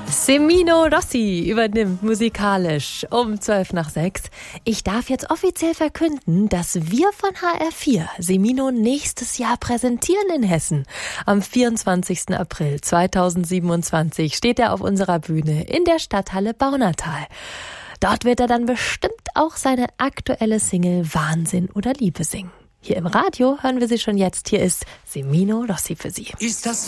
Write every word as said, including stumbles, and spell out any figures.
Semino Rossi übernimmt musikalisch um zwölf nach sechs. Ich darf jetzt offiziell verkünden, dass wir von H R vier Semino nächstes Jahr präsentieren in Hessen. Am vierundzwanzigsten April zweitausendsiebenundzwanzig steht er auf unserer Bühne in der Stadthalle Baunatal. Dort wird er dann bestimmt auch seine aktuelle Single Wahnsinn oder Liebe singen. Hier im Radio hören wir sie schon jetzt. Hier ist Semino Rossi für Sie. Ist das